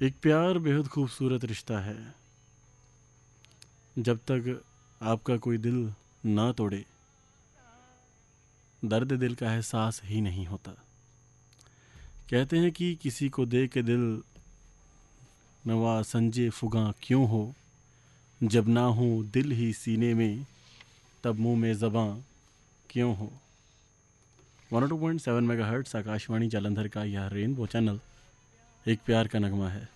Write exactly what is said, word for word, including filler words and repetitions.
एक प्यार बेहद खूबसूरत रिश्ता है। जब तक आपका कोई दिल ना तोड़े, दर्द दिल का एहसास ही नहीं होता। कहते हैं कि किसी को दे के दिल नवा संजे फुगा क्यों हो, जब ना हो दिल ही सीने में तब मुंह में ज़बां क्यों हो। One O two point seven mega hertz Akashvani Jalandhar का यह रेनबो चैनल एक प्यार का नगमा है।